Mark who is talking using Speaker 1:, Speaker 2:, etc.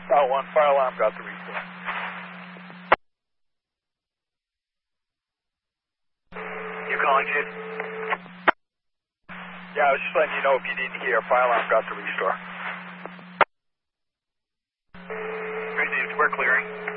Speaker 1: South 1, fire alarm got the restore.
Speaker 2: You calling, Chief?
Speaker 1: Yeah, I was just letting you know if you didn't hear, fire alarm got the restore.
Speaker 2: Received, we're clearing.